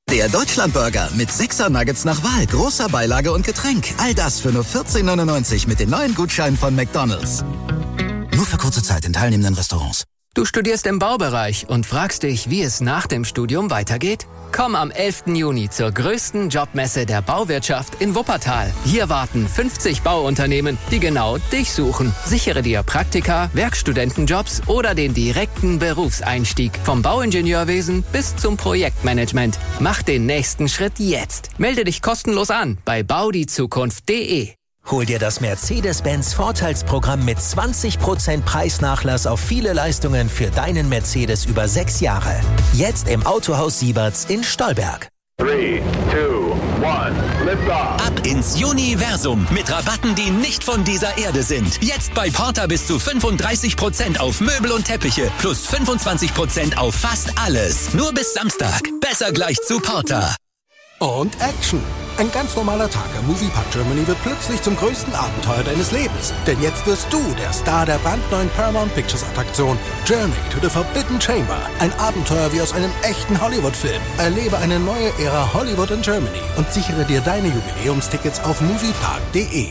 Der Deutschlandburger mit 6er Nuggets nach Wahl, großer Beilage und Getränk. All das für nur 14,99 mit den neuen Gutscheinen von McDonald's. Nur für kurze Zeit in teilnehmenden Restaurants. Du studierst im Baubereich und fragst dich, wie es nach dem Studium weitergeht? Komm am 11. Juni zur größten Jobmesse der Bauwirtschaft in Wuppertal. Hier warten 50 Bauunternehmen, die genau dich suchen. Sichere dir Praktika, Werkstudentenjobs oder den direkten Berufseinstieg. Vom Bauingenieurwesen bis zum Projektmanagement. Mach den nächsten Schritt jetzt. Melde dich kostenlos an bei baudiezukunft.de. Hol dir das Mercedes-Benz Vorteilsprogramm mit 20% Preisnachlass auf viele Leistungen für deinen Mercedes über 6 Jahre. Jetzt im Autohaus Sieberts in Stolberg. 3, 2, 1, lift off. Ab ins Universum mit Rabatten, die nicht von dieser Erde sind. Jetzt bei Porter bis zu 35% auf Möbel und Teppiche plus 25% auf fast alles. Nur bis Samstag. Besser gleich zu Porter. Und Action. Ein ganz normaler Tag am Moviepark Germany wird plötzlich zum größten Abenteuer deines Lebens. Denn jetzt wirst du der Star der brandneuen Paramount Pictures Attraktion Journey to the Forbidden Chamber. Ein Abenteuer wie aus einem echten Hollywood-Film. Erlebe eine neue Ära Hollywood in Germany und sichere dir deine Jubiläumstickets auf moviepark.de.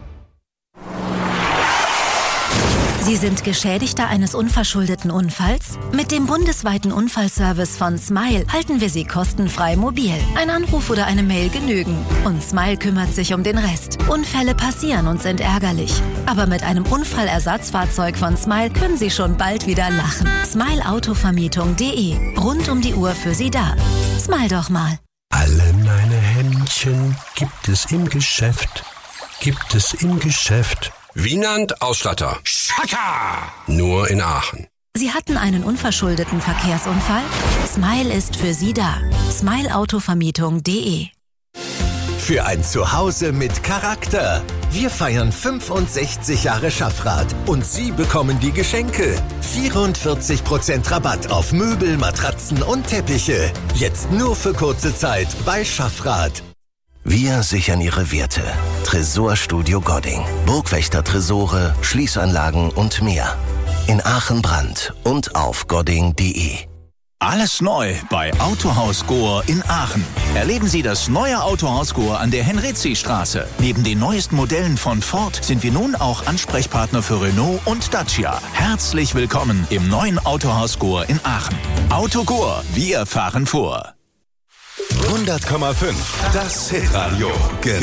Sie sind Geschädigter eines unverschuldeten Unfalls? Mit dem bundesweiten Unfallservice von Smile halten wir Sie kostenfrei mobil. Ein Anruf oder eine Mail genügen. Und Smile kümmert sich um den Rest. Unfälle passieren und sind ärgerlich. Aber mit einem Unfallersatzfahrzeug von Smile können Sie schon bald wieder lachen. Smileautovermietung.de. Rund um die Uhr für Sie da. Smile doch mal. Alle meine Händchen gibt es im Geschäft. Gibt es im Geschäft. Wienand Ausstatter. Schaka! Nur in Aachen. Sie hatten einen unverschuldeten Verkehrsunfall? Smile ist für Sie da. Smileautovermietung.de. Für ein Zuhause mit Charakter. Wir feiern 65 Jahre Schaffrath und Sie bekommen die Geschenke. 44% Rabatt auf Möbel, Matratzen und Teppiche. Jetzt nur für kurze Zeit bei Schaffrath. Wir sichern Ihre Werte. Tresorstudio Godding. Burgwächter-Tresore, Schließanlagen und mehr. In Aachen-Brand und auf godding.de. Alles neu bei Autohaus Gohr in Aachen. Erleben Sie das neue Autohaus Gohr an der Henrizi-Straße. Neben den neuesten Modellen von Ford sind wir nun auch Ansprechpartner für Renault und Dacia. Herzlich willkommen im neuen Autohaus Gohr in Aachen. Auto Gohr, wir fahren vor. 100,5. Das Hitradio.